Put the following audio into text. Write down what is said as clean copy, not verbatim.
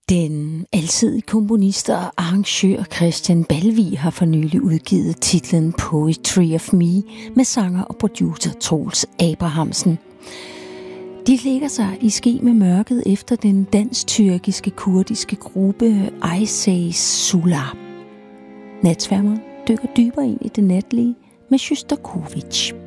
Den alsidige komponist og arrangør Christian Balvig har for nylig udgivet titlen Poetry of Me med sanger og producer Troels Abrahamsen. De lægger sig i ske med mørket efter den dansk-tyrkiske kurdiske gruppe Aysay Sula. Natsværmeren dykker dybere ind i det natlige med Sjostakovitj.